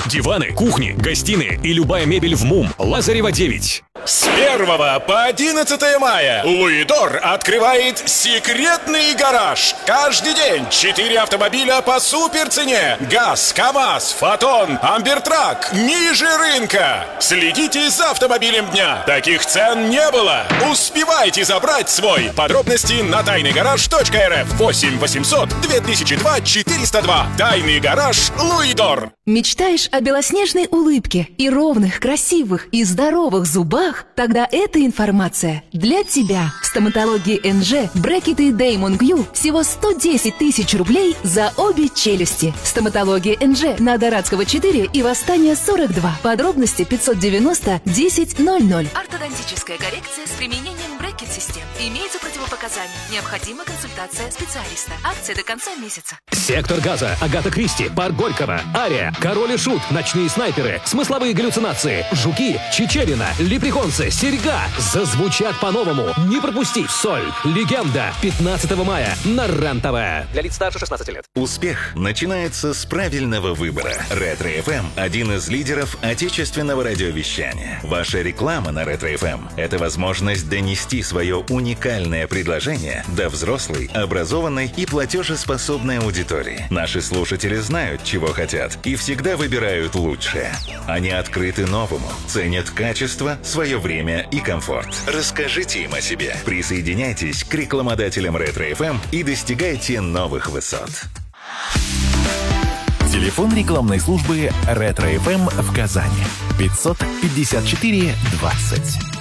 Диваны, кухни, гостиные и любая мебель в МУМ. Лазарева 9. С 1 по 11 мая Луидор открывает секретный гараж. Каждый день 4 автомобиля по суперцене. ГАЗ, КамАЗ, Фотон, Амбертрак ниже рынка. Следите за автомобилем дня. Таких цен не было. Успевайте забрать свой. Подробности на тайныйгараж.рф. 8 800 2002 402. Тайный гараж Луидор. Мечтаешь о белоснежной улыбке и ровных, красивых и здоровых зубах? Тогда эта информация для тебя. В стоматологии НЖ брекеты Damon Q всего 110 тысяч рублей за обе челюсти. Стоматология НЖ на Дорадского 4 и Восстания 42. Подробности 590 10 00. Ортодонтическая коррекция с применением брекет-систем. Имеются противопоказания. Необходима консультация специалиста. Акция до конца месяца. Сектор газа, Агата Кристи, Парк Горького, Ария, Король и Шут, Ночные снайперы, Смысловые галлюцинации, Жуки, Чичерина, Лепреконцы, Серьга зазвучат по-новому. Не пропусти Соль, Легенда, 15 мая на РЕН-ТВ. Для лиц старше 16 лет. Успех начинается с правильного выбора. Ретро-ФМ – один из лидеров отечественного радиовещания. Ваша реклама на Ретро-ФМ – это возможность донести свое уникальное предложение до взрослой, образованной и платежеспособной аудитории. Наши слушатели знают, чего хотят, и всегда выбирают лучшее. Они открыты новому, ценят качество, свое время и комфорт. Расскажите им о себе. Присоединяйтесь к рекламодателям Ретро-ФМ и достигайте новых высот. Телефон рекламной службы Ретро-ФМ в Казани. 554 20.